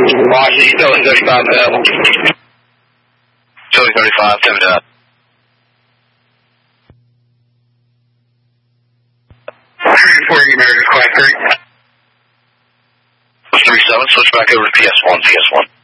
Washington, still in 35 available. Still in 35, 7 up. 340 America's Class 3. 37, switch back over to PS1, PS1.